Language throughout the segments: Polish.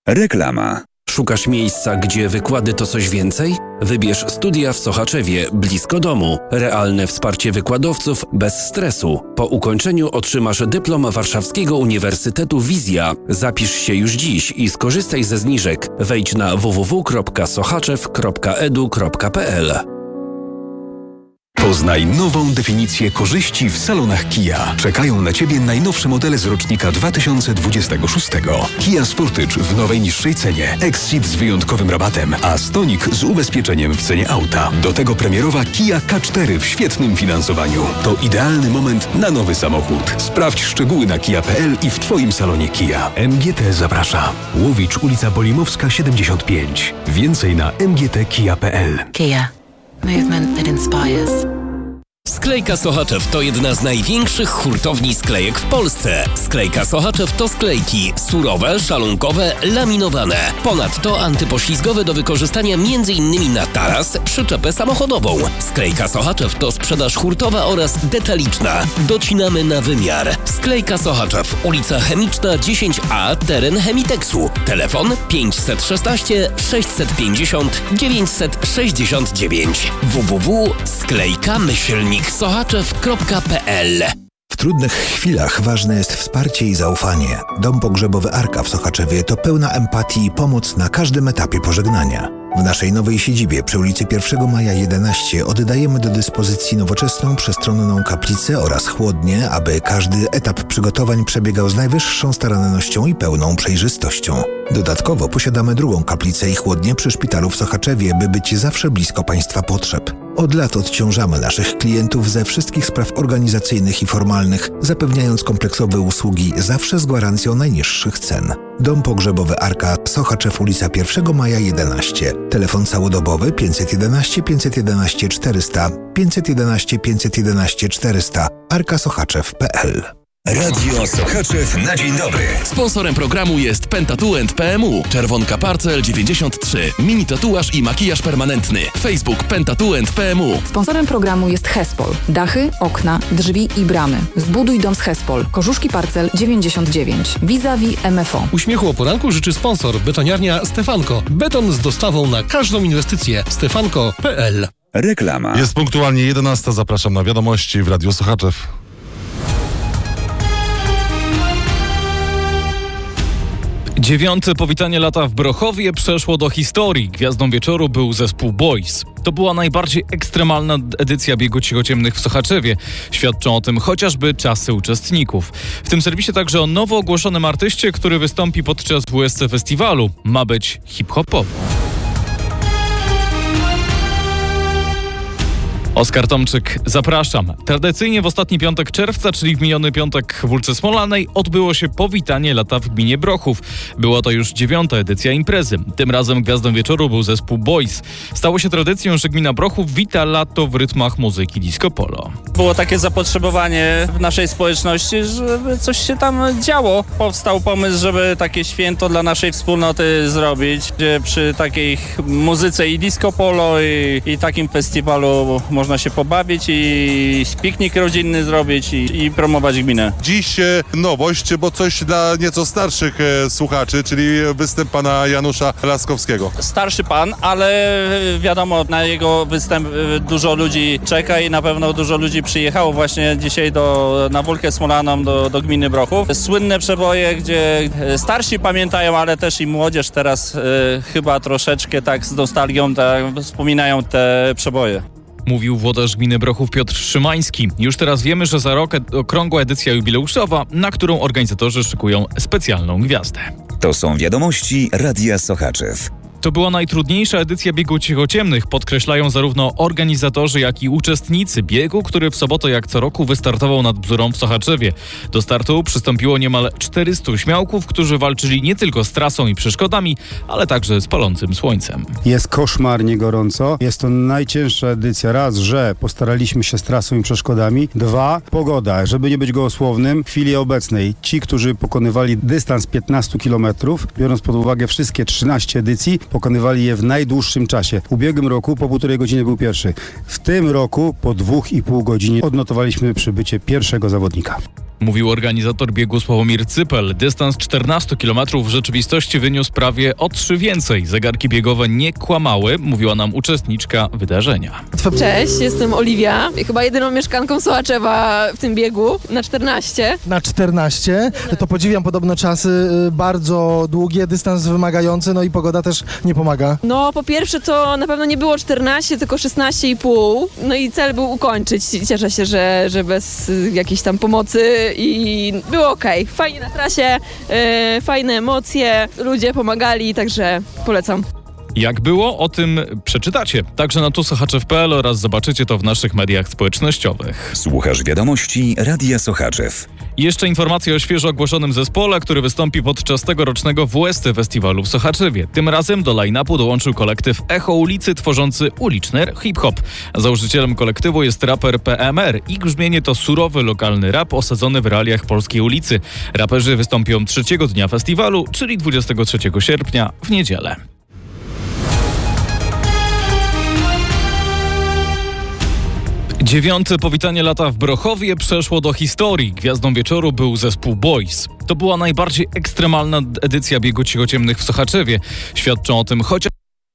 Reklama. Szukasz miejsca, gdzie wykłady to coś więcej? Wybierz studia w Sochaczewie, blisko domu. Realne wsparcie wykładowców, bez stresu. Po ukończeniu otrzymasz dyplom Warszawskiego Uniwersytetu Wizja. Zapisz się już dziś i skorzystaj ze zniżek. Wejdź na www.sochaczew.edu.pl. Poznaj nową definicję korzyści w salonach Kia. Czekają na Ciebie najnowsze modele z rocznika 2026. Kia Sportage w nowej niższej cenie, Exit z wyjątkowym rabatem, a Stonic z ubezpieczeniem w cenie auta. Do tego premierowa Kia K4 w świetnym finansowaniu. To idealny moment na nowy samochód. Sprawdź szczegóły na kia.pl i w Twoim salonie Kia. MGT zaprasza. Łowicz, ulica Bolimowska 75. Więcej na mgtkia.pl. Kia. Movement that inspires. Sklejka Sochaczew to jedna z największych hurtowni sklejek w Polsce. Sklejka Sochaczew to sklejki surowe, szalunkowe, laminowane. Ponadto antypoślizgowe do wykorzystania m.in. na taras, przyczepę samochodową. Sklejka Sochaczew to sprzedaż hurtowa oraz detaliczna. Docinamy na wymiar. Sklejka Sochaczew, ulica Chemiczna 10A, teren Chemiteksu. Telefon 516 650 969. www.sklejka-sochaczew.pl. W trudnych chwilach ważne jest wsparcie i zaufanie. Dom pogrzebowy Arka w Sochaczewie to pełna empatii i pomoc na każdym etapie pożegnania. W naszej nowej siedzibie przy ulicy 1 Maja 11 oddajemy do dyspozycji nowoczesną, przestronną kaplicę oraz chłodnię, aby każdy etap przygotowań przebiegał z najwyższą starannością i pełną przejrzystością. Dodatkowo posiadamy drugą kaplicę i chłodnię przy szpitalu w Sochaczewie, by być zawsze blisko Państwa potrzeb. Od lat odciążamy naszych klientów ze wszystkich spraw organizacyjnych i formalnych, zapewniając kompleksowe usługi zawsze z gwarancją najniższych cen. Dom pogrzebowy Arka, Sochaczew, ulica 1 Maja 11. Telefon całodobowy 511 511 400 511 511 400 arkasoczaczew.pl. Radio Sochaczew na dzień dobry. Sponsorem programu jest Pentatuent PMU, Czerwonka Parcel 93, mini tatuaż i makijaż permanentny. Facebook Pentatuent PMU. Sponsorem programu jest Hespol. Dachy, okna, drzwi i bramy. Zbuduj dom z Hespol. Korzuszki Parcel 99. Vis-a-vis MFO. Uśmiechu o poranku życzy sponsor betoniarnia Stefanko. Beton z dostawą na każdą inwestycję. Stefanko.pl. Reklama. Jest punktualnie 11. Zapraszam na wiadomości w Radiu Sochaczew. 9. powitanie lata w Brochowie przeszło do historii. Gwiazdą wieczoru był zespół Boys. To była najbardziej ekstremalna edycja biegu cichociemnych w Sochaczewie. Świadczą o tym chociażby czasy uczestników. W tym serwisie także o nowo ogłoszonym artyście, który wystąpi podczas WSC Festiwalu. Ma być hip-hopowo. Oskar Tomczyk, zapraszam. Tradycyjnie w ostatni piątek czerwca, czyli w miniony piątek w Ulce Smolanej, odbyło się powitanie lata w gminie Brochów. Była to już 9. edycja imprezy. Tym razem gwiazdą wieczoru był zespół Boys. Stało się tradycją, że gmina Brochów wita lato w rytmach muzyki disco polo. Było takie zapotrzebowanie w naszej społeczności, żeby coś się tam działo. Powstał pomysł, żeby takie święto dla naszej wspólnoty zrobić, gdzie przy takiej muzyce i disco polo i takim festiwalu można się pobawić i piknik rodzinny zrobić i promować gminę. Dziś nowość, bo coś dla nieco starszych słuchaczy, czyli występ pana Janusza Laskowskiego. Starszy pan, ale wiadomo, na jego występ dużo ludzi czeka i na pewno dużo ludzi przyjechało właśnie dzisiaj na Wólkę Smolaną do gminy Brochów. Słynne przeboje, gdzie starsi pamiętają, ale też i młodzież teraz chyba troszeczkę tak z nostalgią wspominają te przeboje. Mówił włodarz gminy Brochów Piotr Szymański. Już teraz wiemy, że za rok okrągła edycja jubileuszowa, na którą organizatorzy szykują specjalną gwiazdę. To są wiadomości Radia Sochaczew. To była najtrudniejsza edycja biegu cichociemnych, podkreślają zarówno organizatorzy, jak i uczestnicy biegu, który w sobotę jak co roku wystartował nad Bzurą w Sochaczewie. Do startu przystąpiło niemal 400 śmiałków, którzy walczyli nie tylko z trasą i przeszkodami, ale także z palącym słońcem. Jest koszmarnie gorąco. Jest to najcięższa edycja. Raz, że postaraliśmy się z trasą i przeszkodami. 2, pogoda. Żeby nie być gołosłownym, w chwili obecnej ci, którzy pokonywali dystans 15 km, biorąc pod uwagę wszystkie 13 edycji, pokonywali je w najdłuższym czasie. W ubiegłym roku po 1,5 godziny był pierwszy. W tym roku po 2,5 godziny odnotowaliśmy przybycie pierwszego zawodnika. Mówił organizator biegu Sławomir Cypel. Dystans 14 km w rzeczywistości wyniósł prawie o 3 więcej. Zegarki biegowe nie kłamały, mówiła nam uczestniczka wydarzenia. Cześć, jestem Oliwia. Chyba jedyną mieszkanką Sochaczewa w tym biegu na 14. Na 14. To podziwiam podobne czasy, bardzo długie, dystans wymagający, no i pogoda też nie pomaga. No po pierwsze to na pewno nie było 14, tylko 16,5. No i cel był ukończyć. Cieszę się, że bez jakiejś tam pomocy i było okej. Fajnie na trasie, fajne emocje, ludzie pomagali, także polecam. Jak było, o tym przeczytacie także na tusochaczew.pl oraz zobaczycie to w naszych mediach społecznościowych. Słuchasz wiadomości Radia Sochaczew. Jeszcze informacje o świeżo ogłoszonym zespole, który wystąpi podczas tegorocznego WST Festiwalu w Sochaczewie. Tym razem do line-upu dołączył kolektyw Echo Ulicy tworzący uliczny hip-hop. Założycielem kolektywu jest raper PMR. Ich brzmienie to surowy lokalny rap osadzony w realiach polskiej ulicy. Raperzy wystąpią 3. dnia festiwalu, czyli 23 sierpnia w niedzielę. Dziewiąte powitanie lata w Brochowie przeszło do historii. Gwiazdą wieczoru był zespół Boys. To była najbardziej ekstremalna edycja biegu cichociemnych w Sochaczewie. Świadczą o tym chociaż...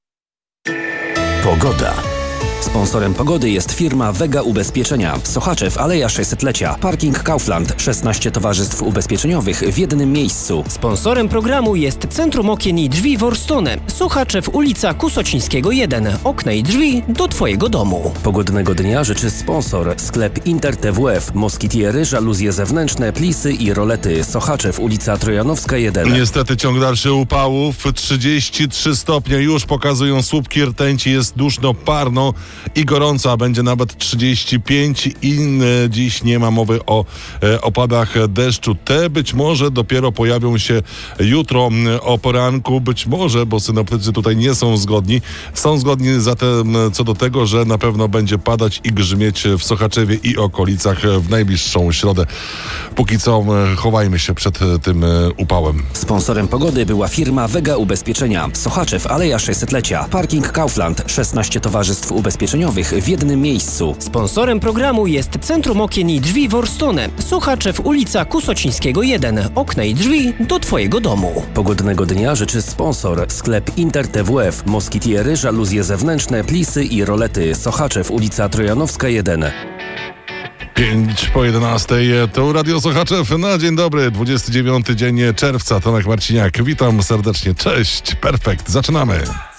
Pogoda. Sponsorem pogody jest firma Vega Ubezpieczenia. Sochaczew, Aleja 600-lecia. Parking Kaufland. 16 towarzystw ubezpieczeniowych w jednym miejscu. Sponsorem programu jest Centrum Okien i Drzwi Worstone. Sochaczew, ulica Kusocińskiego 1. Okna i drzwi do Twojego domu. Pogodnego dnia życzy sponsor. Sklep Inter TWF. Moskitiery, żaluzje zewnętrzne, plisy i rolety. Sochaczew, ulica Trojanowska 1. Niestety ciąg dalszy upałów. 33 stopnie już pokazują słupki rtęci. Jest duszno, parno i gorąco, a będzie nawet 35 i dziś nie ma mowy o opadach deszczu. Te być może dopiero pojawią się jutro o poranku, być może, bo synoptycy tutaj nie są zgodni. Są zgodni zatem co do tego, że na pewno będzie padać i grzmieć w Sochaczewie i okolicach w najbliższą środę. Póki co chowajmy się przed tym upałem. Sponsorem pogody była firma Vega Ubezpieczenia. Sochaczew, Aleja 600-lecia. Parking Kaufland. 16 towarzystw ubezpieczeniowych w jednym miejscu. Sponsorem programu jest Centrum Okien i Drzwi Worstone. Sochaczew, ulica Kusocińskiego 1. Okna i drzwi do Twojego domu. Pogodnego dnia życzy sponsor. Sklep Inter TWF. Moskitiery, żaluzje zewnętrzne, plisy i rolety. Sochaczew, ulica Trojanowska 1. 5:11. To Radio Sochaczew. Na dzień dobry, 29 dzień czerwca. Tomek Marciniak. Witam serdecznie. Cześć. Perfekt. Zaczynamy.